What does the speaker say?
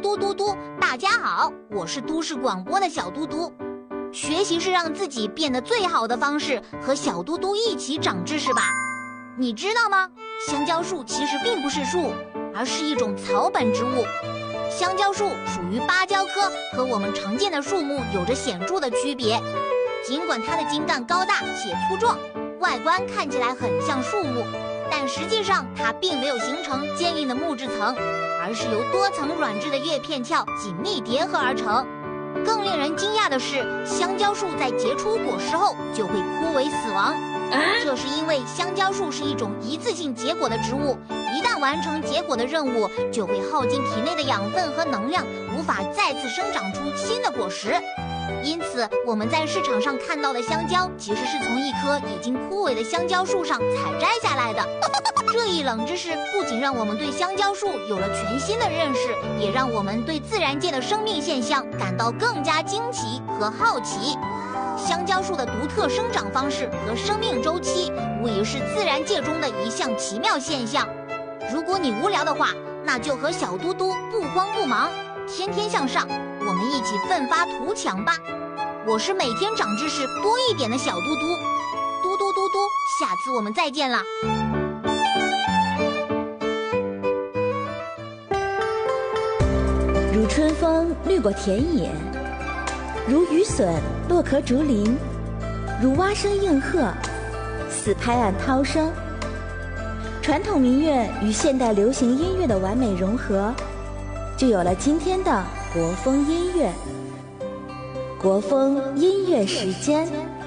嘟嘟嘟，大家好，我是都市广播的小嘟嘟。学习是让自己变得最好的方式，和小嘟嘟一起长知识吧。你知道吗？香蕉树其实并不是树，而是一种草本植物。香蕉树属于芭蕉科，和我们常见的树木有着显著的区别。尽管它的茎干高大且粗壮，外观看起来很像树木，但实际上它并没有形成坚硬的木质层，而是由多层软质的叶片鞘紧密叠合而成。更令人惊讶的是，香蕉树在结出果实后就会枯萎死亡，这是因为香蕉树是一种一次性结果的植物，一旦完成结果的任务，就会耗尽体内的养分和能量，无法再次生长出新的果实。因此，我们在市场上看到的香蕉，其实是从一棵已经枯萎的香蕉树上采摘下来的。这一冷知识不仅让我们对香蕉树有了全新的认识，也让我们对自然界的生命现象感到更加惊奇和好奇。香蕉树的独特生长方式和生命周期，无疑是自然界中的一项奇妙现象。如果你无聊的话，那就和小嘟嘟不慌不忙，天天向上，我们一起奋发图强吧。我是每天长知识多一点的小嘟嘟，嘟嘟嘟嘟，下次我们再见啦。 如春风掠过田野，如雨笋落壳竹林，如蛙声应和，似拍岸涛声。传统民乐与现代流行音乐的完美融合，就有了今天的国风音乐。国风音乐时间。